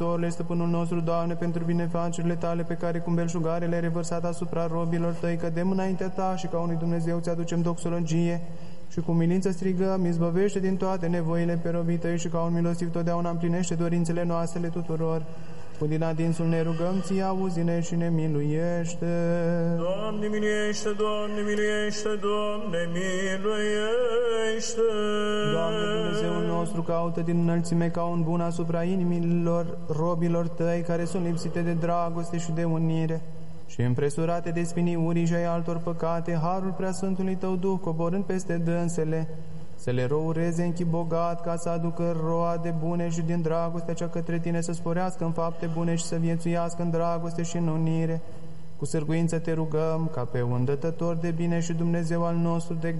Mântuitorule, Stăpânul nostru, Doamne, pentru binefacerile Tale pe care cu belșugare le-ai revărsat asupra robilor Tăi, cădem înaintea Ta și ca unui Dumnezeu ți aducem doxologie și cu milință strigăm, izbăvește din toate nevoile pe robii Tăi și ca un milostiv totdeauna împlinește dorințele noastre tuturor. Cu din adinsul ne rugăm Ție, auzi-ne și ne miluiește. Doamne miluiește, Doamne miluiește, Doamne miluiește. Doamne, Dumnezeul nostru, caută din înălțime ca un bun asupra inimilor robilor Tăi, care sunt lipsite de dragoste și de unire și împresurate de spiniurii și ai altor păcate, harul preasfântului Tău Duh, coborând peste dânsele, să le roureze în chip bogat, ca să aducă roade bune și din dragostea cea către Tine să sporească în fapte bune și să viețuiască în dragoste și în unire. Cu sârguință Te rugăm, ca pe un dătător de bine și Dumnezeu al nostru de